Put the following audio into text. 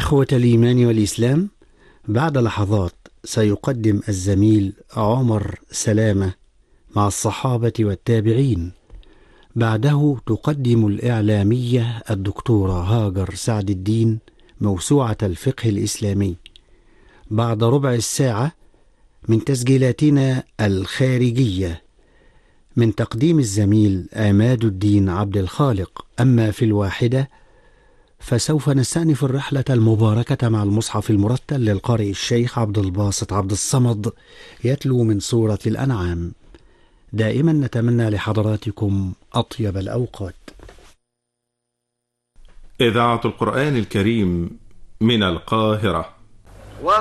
إخوة الإيمان والإسلام، بعد لحظات سيقدم الزميل عمر سلامة مع الصحابة والتابعين. بعده تقدم الإعلامية الدكتورة هاجر سعد الدين موسوعة الفقه الإسلامي. بعد ربع الساعة من تسجيلاتنا الخارجية من تقديم الزميل عماد الدين عبد الخالق. أما في الواحدة فسوف نستأنف الرحلة المباركة مع المصحف المرتل للقارئ الشيخ عبد الباسط عبد الصمد يتلو من سورة الأنعام. دائما نتمنى لحضراتكم أطيب الأوقات. إذاعة القرآن الكريم من القاهرة.